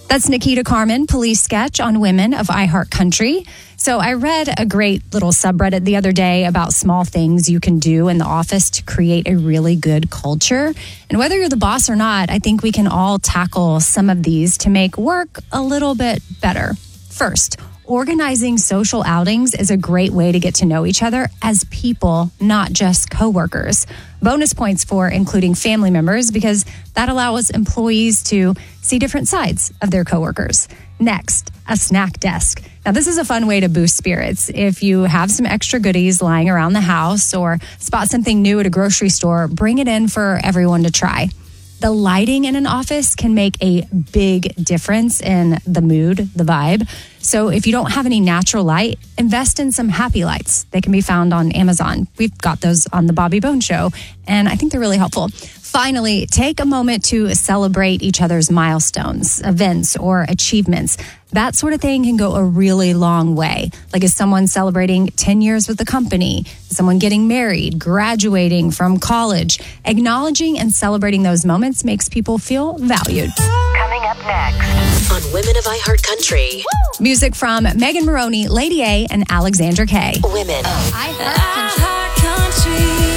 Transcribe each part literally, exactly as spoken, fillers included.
That's Nikita Carmen, police sketch on women of iHeartCountry. So I read a great little subreddit the other day about small things you can do in the office to create a really good culture. And whether you're the boss or not, I think we can all tackle some of these to make work a little bit better. First, organizing social outings is a great way to get to know each other as people, not just coworkers. Bonus points for including family members because that allows employees to see different sides of their coworkers. Next, a snack desk. Now, this is a fun way to boost spirits. If you have some extra goodies lying around the house or spot something new at a grocery store, bring it in for everyone to try. The lighting in an office can make a big difference in the mood, the vibe. So if you don't have any natural light, invest in some happy lights. They can be found on Amazon. We've got those on the Bobby Bone Show, and I think they're really helpful. Finally, take a moment to celebrate each other's milestones, events, or achievements. That sort of thing can go a really long way. Like, is someone celebrating ten years with the company? Is someone getting married, graduating from college? Acknowledging and celebrating those moments makes people feel valued. Coming up next on Women of iHeartCountry. Music from Megan Maroney, Lady A, and Alexandra Kay. Women of iHeartCountry.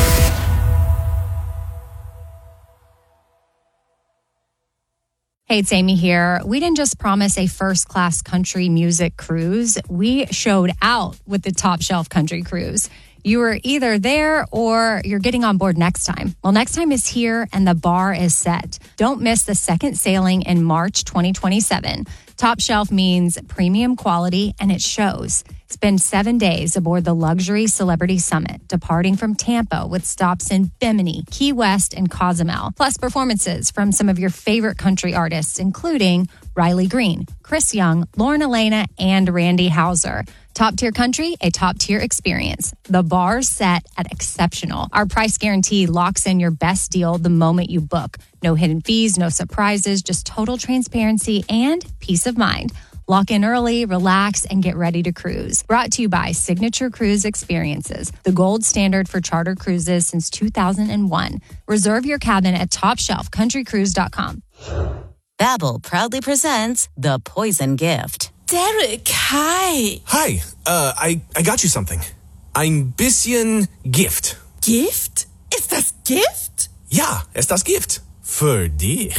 Hey, it's Amy here. We didn't just promise a first-class country music cruise. We showed out with the Top Shelf Country Cruise. You were either there or you're getting on board next time. Well, next time is here and the bar is set. Don't miss the second sailing in March twenty twenty-seven. Top Shelf means premium quality, and it shows. Spend seven days aboard the Luxury Celebrity Summit, departing from Tampa with stops in Bimini, Key West, and Cozumel. Plus performances from some of your favorite country artists, including Riley Green, Chris Young, Lauren Elena, and Randy Houser. Top tier country, a top tier experience. The bar's set at exceptional. Our price guarantee locks in your best deal the moment you book. No hidden fees, no surprises, just total transparency and peace of mind. Lock in early, relax, and get ready to cruise. Brought to you by Signature Cruise Experiences, the gold standard for charter cruises since two thousand one. Reserve your cabin at top shelf country cruise dot com. Babbel proudly presents The Poison Gift. Derek, hi. Hi, uh, I, I got you something. Ein bisschen Gift. Gift? Ist das Gift? Ja, es das Gift. Für dich.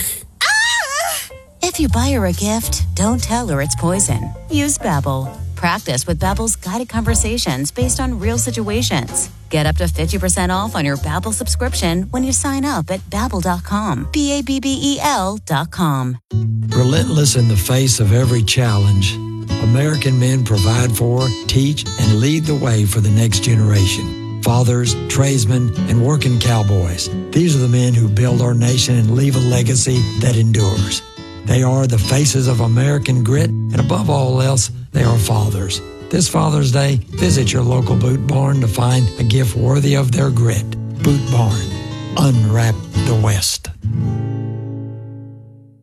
Ah! If you buy her a gift, don't tell her it's poison. Use Babbel. Practice with Babbel's guided conversations based on real situations. Get up to fifty percent off on your Babbel subscription when you sign up at babbel dot com. B A B B E L dot com. Relentless in the face of every challenge, American men provide for, teach, and lead the way for the next generation. Fathers, tradesmen, and working cowboys. These are the men who build our nation and leave a legacy that endures. They are the faces of American grit, and above all else, they are fathers. This Father's Day, visit your local Boot Barn to find a gift worthy of their grit. Boot Barn. Unwrap the West.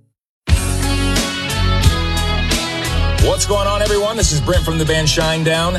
What's going on, everyone? This is Brent from the band Shinedown.